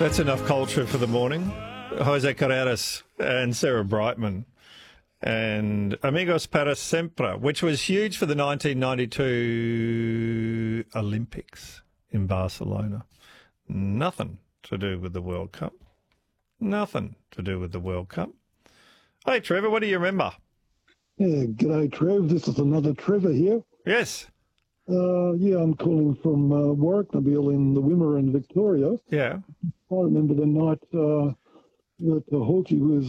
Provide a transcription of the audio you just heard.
That's enough culture for the morning. Jose Carreras and Sarah Brightman and Amigos para Sempre, which was huge for the 1992 Olympics in Barcelona. Nothing to do with the World Cup. Nothing to do with the World Cup. Hey, Trevor, what do you remember? Yeah, g'day, Trev. This is another Trevor here. Yes. I'm calling from Warwicknabeal in the Wimmera in Victoria. Yeah. I remember the night that Hawkey was